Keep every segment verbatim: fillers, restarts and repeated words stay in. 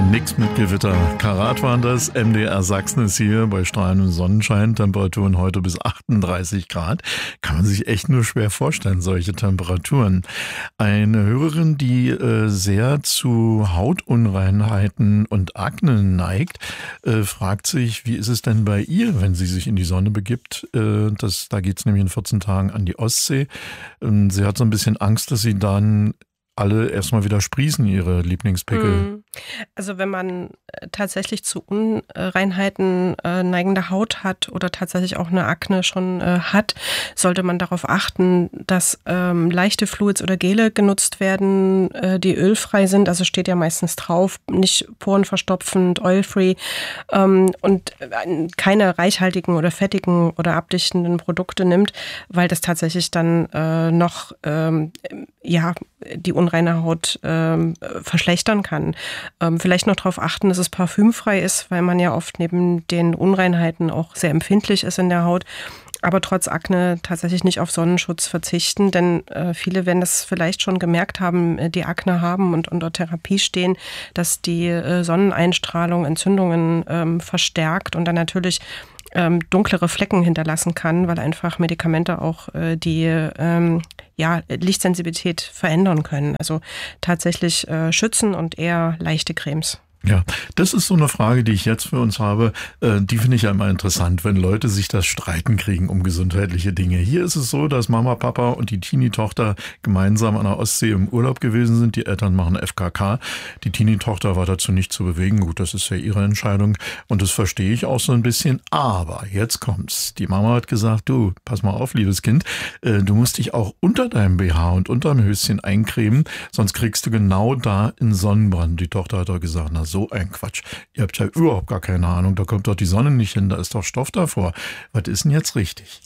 Nix mit Gewitter. Karat waren das. M D R Sachsen ist hier bei strahlendem Sonnenschein. Temperaturen heute bis achtunddreißig Grad. Kann man sich echt nur schwer vorstellen, solche Temperaturen. Eine Hörerin, die äh, sehr zu Hautunreinheiten und Akne neigt, äh, fragt sich, wie ist es denn bei ihr, wenn sie sich in die Sonne begibt? Äh, das, da geht es nämlich in vierzehn Tagen an die Ostsee. Ähm, sie hat so ein bisschen Angst, dass sie dann alle erstmal wieder sprießen, ihre Lieblingspickel. Also wenn man tatsächlich zu Unreinheiten äh, neigende Haut hat oder tatsächlich auch eine Akne schon äh, hat, sollte man darauf achten, dass ähm, leichte Fluids oder Gele genutzt werden, äh, die ölfrei sind. Also steht ja meistens drauf, nicht porenverstopfend, oil-free ähm, und äh, keine reichhaltigen oder fettigen oder abdichtenden Produkte nimmt, weil das tatsächlich dann äh, noch ähm, ja die unreine Haut ähm, verschlechtern kann. Ähm, vielleicht noch darauf achten, dass es parfümfrei ist, weil man ja oft neben den Unreinheiten auch sehr empfindlich ist in der Haut. Aber trotz Akne tatsächlich nicht auf Sonnenschutz verzichten, denn äh, viele werden das vielleicht schon gemerkt haben, die Akne haben und unter Therapie stehen, dass die äh, Sonneneinstrahlung Entzündungen ähm, verstärkt und dann natürlich ähm, dunklere Flecken hinterlassen kann, weil einfach Medikamente auch äh, die ähm, ja, Lichtsensibilität verändern können. Also tatsächlich äh, schützen und eher leichte Cremes. Ja, das ist so eine Frage, die ich jetzt für uns habe. Äh, die finde ich ja immer interessant, wenn Leute sich das streiten kriegen um gesundheitliche Dinge. Hier ist es so, dass Mama, Papa und die Teenie-Tochter gemeinsam an der Ostsee im Urlaub gewesen sind. Die Eltern machen F K K. Die Teenie-Tochter war dazu nicht zu bewegen. Gut, das ist ja ihre Entscheidung und das verstehe ich auch so ein bisschen. Aber jetzt kommt's. Die Mama hat gesagt, du, pass mal auf, liebes Kind, äh, du musst dich auch unter deinem B H und unter dem Höschen eincremen, sonst kriegst du genau da einen Sonnenbrand. Die Tochter hat doch gesagt, na so ein Quatsch. Ihr habt ja überhaupt gar keine Ahnung. Da kommt doch die Sonne nicht hin. Da ist doch Stoff davor. Was ist denn jetzt richtig?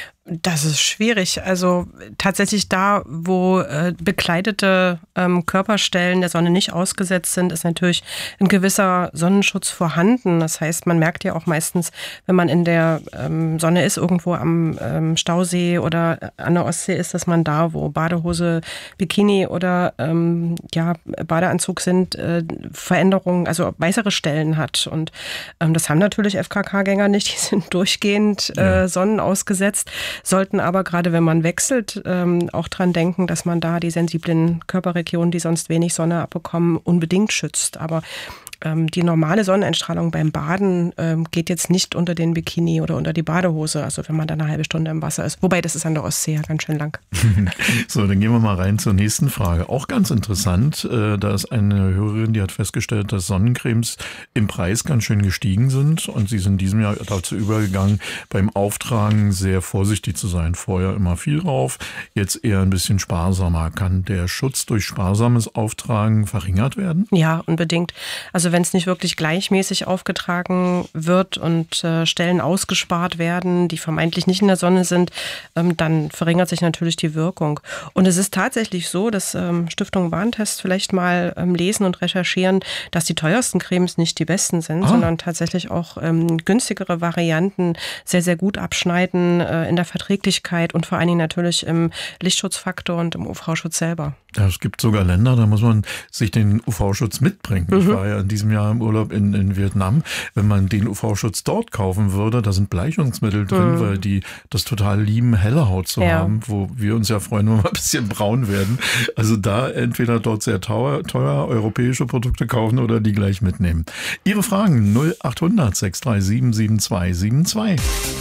Das ist schwierig. Also tatsächlich da, wo äh, bekleidete ähm, Körperstellen der Sonne nicht ausgesetzt sind, ist natürlich ein gewisser Sonnenschutz vorhanden. Das heißt, man merkt ja auch meistens, wenn man in der ähm, Sonne ist, irgendwo am ähm, Stausee oder an der Ostsee ist, dass man da, wo Badehose, Bikini oder ähm, ja, Badeanzug sind, äh, Veränderungen, also weißere Stellen hat. Und ähm, das haben natürlich F K K-Gänger nicht. Die sind durchgehend äh, ja. Sonnen ausgesetzt. Sollten aber gerade, wenn man wechselt, ähm, auch dran denken, dass man da die sensiblen Körperregionen, die sonst wenig Sonne abbekommen, unbedingt schützt. Aber ähm, die normale Sonneneinstrahlung beim Baden ähm, geht jetzt nicht unter den Bikini oder unter die Badehose, also wenn man da eine halbe Stunde im Wasser ist. Wobei, das ist an der Ostsee ja ganz schön lang. So, dann gehen wir mal rein zur nächsten Frage. Auch ganz interessant, äh, da ist eine Hörerin, die hat festgestellt, dass Sonnencremes im Preis ganz schön gestiegen sind und sie sind in diesem Jahr dazu übergegangen, beim Auftragen sehr vorsichtig zu sein. Vorher immer viel drauf, jetzt eher ein bisschen sparsamer. Kann der Schutz durch sparsames Auftragen verringert werden? Ja, unbedingt. Also wenn es nicht wirklich gleichmäßig aufgetragen wird und äh, Stellen ausgespart werden, die vermeintlich nicht in der Sonne sind, ähm, dann verringert sich natürlich die Wirkung. Und es ist tatsächlich so, dass ähm, Stiftung Warentest vielleicht mal ähm, lesen und recherchieren, dass die teuersten Cremes nicht die besten sind, ah. sondern tatsächlich auch ähm, günstigere Varianten sehr, sehr gut abschneiden äh, in der Verträglichkeit und vor allen Dingen natürlich im Lichtschutzfaktor und im U V-Schutz selber. Ja, es gibt sogar Länder, da muss man sich den U V-Schutz mitbringen. Mhm. Ich war ja in diesem Jahr im Urlaub in, in Vietnam. Wenn man den U V-Schutz dort kaufen würde, da sind Bleichungsmittel drin, mhm. weil die das total lieben, helle Haut zu ja. haben, wo wir uns ja freuen, wenn wir ein bisschen braun werden. Also da entweder dort sehr teuer, teuer europäische Produkte kaufen oder die gleich mitnehmen. Ihre Fragen null acht hundert sechs drei sieben sieben zwei sieben zwei.